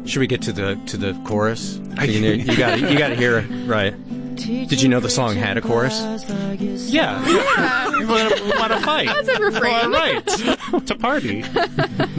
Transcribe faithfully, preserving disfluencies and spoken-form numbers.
Should we get to the to the chorus? You, you got you got to hear it, right? Did you know the song had a chorus? Yeah. yeah. we want to fight. That's a refrain. All right. To party.